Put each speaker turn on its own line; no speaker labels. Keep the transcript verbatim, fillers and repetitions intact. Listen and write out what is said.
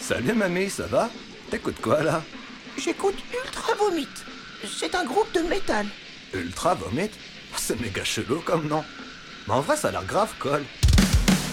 Salut mamie, ça va? T'écoutes quoi là?
J'écoute Ultra Vomit. C'est un groupe de métal.
Ultra Vomit? C'est méga chelou comme nom. Mais en vrai ça a l'air grave, Cole.